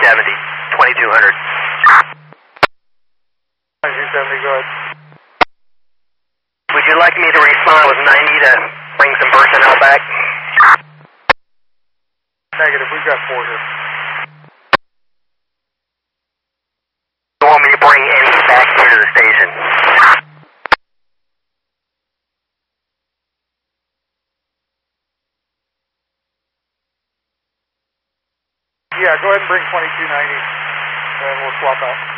2270, 2200. 2270, go ahead. Would you like me to respond with 90 to bring some personnel back? Negative, we've got 4 here. You want me to bring any back here to the station? Yeah, go ahead and bring 2290, and we'll swap out.